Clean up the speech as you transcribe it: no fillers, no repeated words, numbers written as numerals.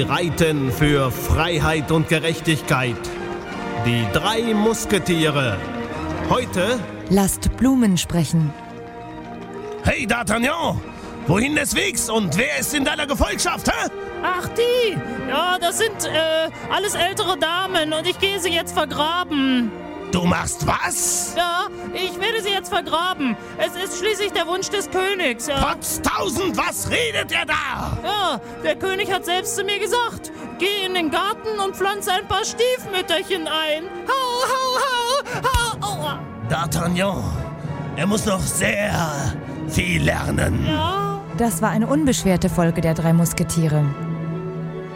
Sie reiten für Freiheit und Gerechtigkeit. Die 3 Musketiere. Heute... Lasst Blumen sprechen. Hey, D'Artagnan! Wohin des Wegs und wer ist in deiner Gefolgschaft, hä? Ach, die! Ja, das sind alles ältere Damen und ich gehe sie jetzt vergraben. Du machst was? Ja, ich werde sie jetzt vergraben. Es ist schließlich der Wunsch des Königs, ja. Potztausend, was redet er da? Ja, der König hat selbst zu mir gesagt, geh in den Garten und pflanze ein paar Stiefmütterchen ein. Hau, hau, hau, hau. Aua. D'Artagnan, er muss noch sehr viel lernen. Ja. Das war eine unbeschwerte Folge der 3 Musketiere.